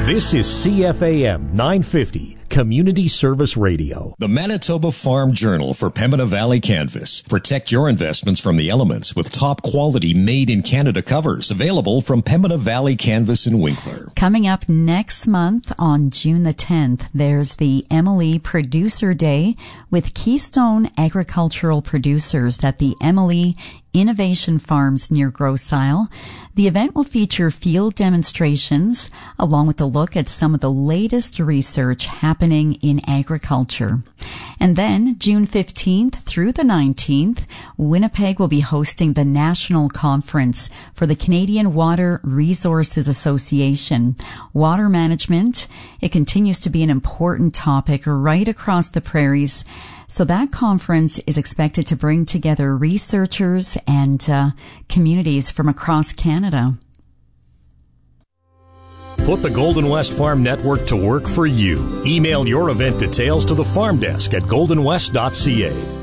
This is CFAM 950. Community Service Radio. The Manitoba Farm Journal for Pembina Valley Canvas. Protect your investments from the elements with top quality made in Canada covers available from Pembina Valley Canvas in Winkler. Coming up next month on June the 10th, there's the Emily Producer Day with Keystone Agricultural Producers at the Emily Innovation Farms near Grosse Isle. The event will feature field demonstrations along with a look at some of the latest research happening in agriculture. And then June 15th through the 19th, Winnipeg will be hosting the National Conference for the Canadian Water Resources Association. Water management, it continues to be an important topic right across the prairies. So that conference is expected to bring together researchers and communities from across Canada. Put the Golden West Farm Network to work for you. Email your event details to the farm desk at goldenwest.ca.